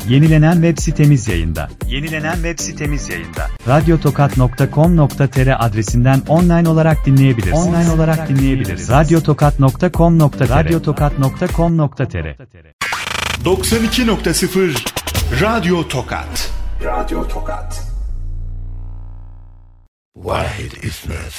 Yenilenen web sitemiz yayında. Radyotokat.com.tr adresinden online olarak dinleyebilirsiniz. Radyotokat.com.tr 92.0 Radyo Tokat. Wahid İsmet.